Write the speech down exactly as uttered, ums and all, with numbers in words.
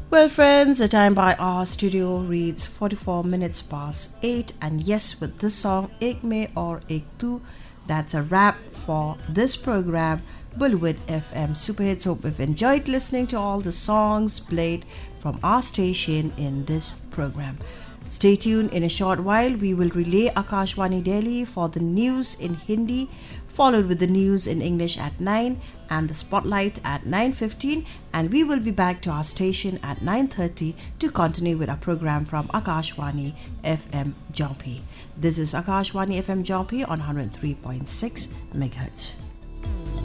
Well, friends, the time by our studio reads forty-four minutes past eight, and yes, with this song, Ek Me Aur Ek Tu, that's a wrap for this program, Bollywood F M Super Hits. Hope you've enjoyed listening to all the songs played from our station in this program. Stay tuned. In a short while, we will relay Akashvani Delhi for the news in Hindi, followed with the news in English at nine and the spotlight at nine fifteen, and we will be back to our station at nine thirty to continue with our program from Akashvani F M Jampi. This is Akashvani F M Jampi on one oh three point six megahertz.